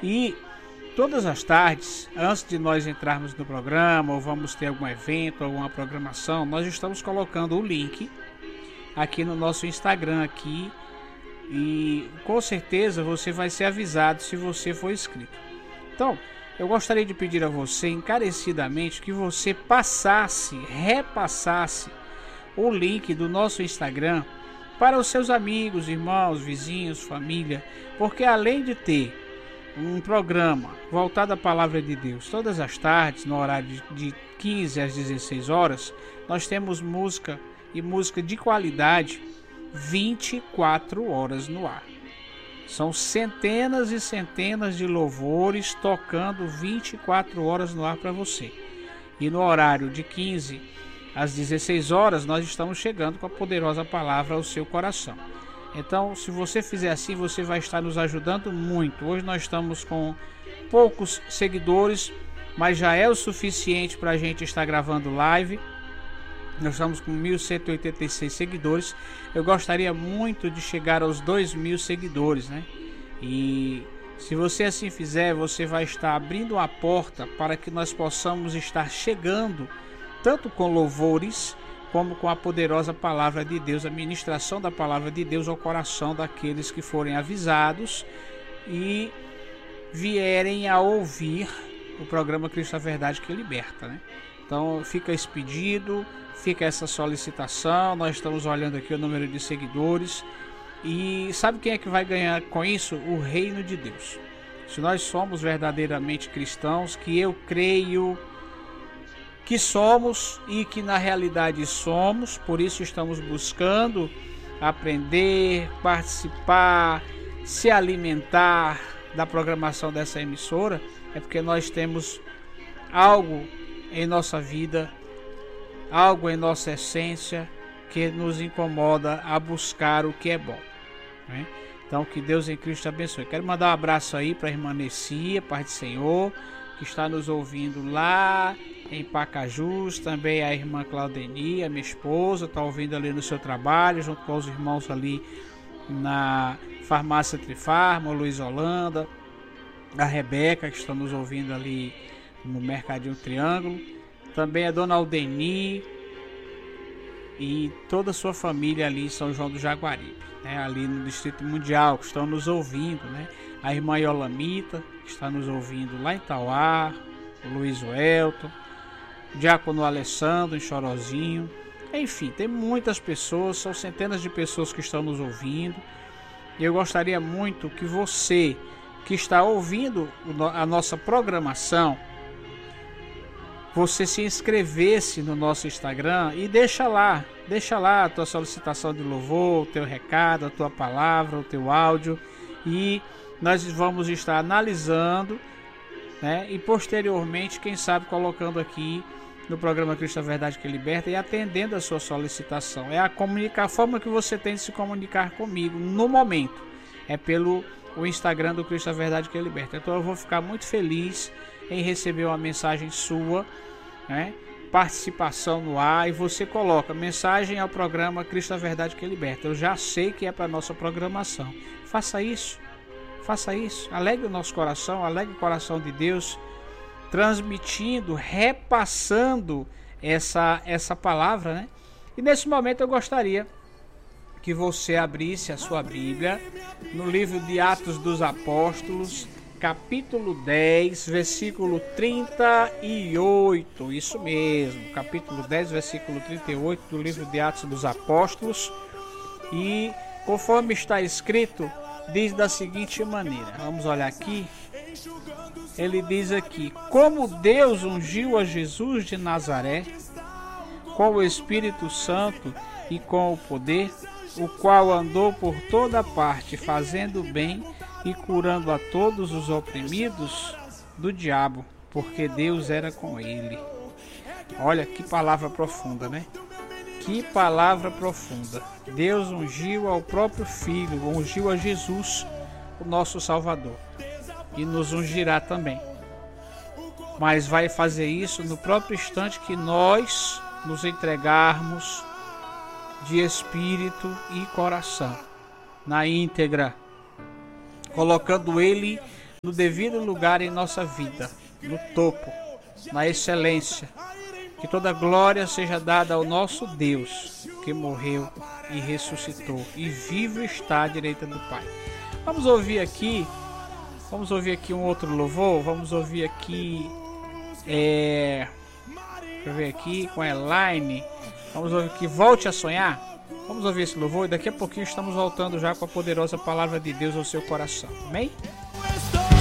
E todas as tardes, antes de nós entrarmos no programa, ou vamos ter algum evento, alguma programação, nós estamos colocando o link aqui no nosso Instagram aqui, e com certeza você vai ser avisado se você for inscrito. Então, eu gostaria de pedir a você encarecidamente que você repassasse o link do nosso Instagram para os seus amigos, irmãos, vizinhos, família, porque além de ter um programa voltado à palavra de Deus todas as tardes, no horário de 15 às 16 horas, nós temos música e música de qualidade 24 horas no ar. São centenas e centenas de louvores tocando 24 horas no ar para você. E no horário de 15 às 16 horas nós estamos chegando com a poderosa palavra ao seu coração. Então, se você fizer assim, você vai estar nos ajudando muito. Hoje nós estamos com poucos seguidores, mas já é o suficiente para a gente estar gravando live. Nós estamos com 1.186 seguidores. Eu gostaria muito de chegar aos 2.000 seguidores, né? E se você assim fizer, você vai estar abrindo a porta para que nós possamos estar chegando tanto com louvores como com a poderosa palavra de Deus, a ministração da palavra de Deus ao coração daqueles que forem avisados e vierem a ouvir o programa Cristo a Verdade que Liberta, né? Então fica esse pedido, fica essa solicitação. Nós estamos olhando aqui o número de seguidores e sabe quem é que vai ganhar com isso? O reino de Deus. Se nós somos verdadeiramente cristãos, que eu creio que somos e que na realidade somos, por isso estamos buscando aprender, participar, se alimentar da programação dessa emissora, é porque nós temos algo em nossa vida, algo em nossa essência que nos incomoda a buscar o que é bom, né? Então que Deus em Cristo te abençoe. Quero mandar um abraço aí para a irmã Nessia, Paz do Senhor, que está nos ouvindo lá em Pacajus, também a irmã Claudeni, a minha esposa, está ouvindo ali no seu trabalho, junto com os irmãos ali na farmácia Trifarma, o Luiz Holanda, a Rebeca, que está nos ouvindo ali no Mercadinho Triângulo, também a dona Aldeni e toda a sua família ali em São João do Jaguaribe, né? Ali no Distrito Mundial, que estão nos ouvindo, né? A irmã Yolamita, que está nos ouvindo lá em Tauá, o Luiz Welton, o Diácono Alessandro em Chorozinho, enfim, tem muitas pessoas, são centenas de pessoas que estão nos ouvindo. E eu gostaria muito que você que está ouvindo a nossa programação, você se inscrevesse no nosso Instagram e deixa lá a tua solicitação de louvor, o teu recado, a tua palavra, o teu áudio, e nós vamos estar analisando, né? E posteriormente, quem sabe, colocando aqui no programa Cristo a Verdade que Liberta e atendendo a sua solicitação. É a forma que você tem de se comunicar comigo no momento, é pelo o Instagram do Cristo a Verdade que Liberta. Então eu vou ficar muito feliz em receber uma mensagem sua, né? Participação no ar, e você coloca mensagem ao programa Cristo a Verdade que Liberta. Eu já sei que é para nossa programação. Faça isso, alegre o nosso coração, alegre o coração de Deus, transmitindo, repassando essa palavra, né? E nesse momento eu gostaria que você abrisse a sua Bíblia no livro de Atos dos Apóstolos, capítulo 10, versículo 38, isso mesmo, capítulo 10, versículo 38 do livro de Atos dos Apóstolos, e conforme está escrito, diz da seguinte maneira, vamos olhar aqui, ele diz aqui: como Deus ungiu a Jesus de Nazaré, com o Espírito Santo e com o poder, o qual andou por toda parte, fazendo bem e curando a todos os oprimidos do diabo, porque Deus era com ele. Olha que palavra profunda, né? Que palavra profunda. Deus ungiu ao próprio Filho, ungiu a Jesus, o nosso Salvador, e nos ungirá também. Mas vai fazer isso no próprio instante que nós nos entregarmos de espírito e coração, na íntegra, colocando Ele no devido lugar em nossa vida, no topo, na excelência. Que toda glória seja dada ao nosso Deus, que morreu e ressuscitou e vivo está à direita do Pai. Vamos ouvir aqui um outro louvor. Vamos ouvir aqui, deixa eu ver aqui com a Elaine. Vamos ouvir aqui, Volte a Sonhar. Vamos ouvir esse louvor e daqui a pouquinho estamos voltando já com a poderosa palavra de Deus ao seu coração. Amém?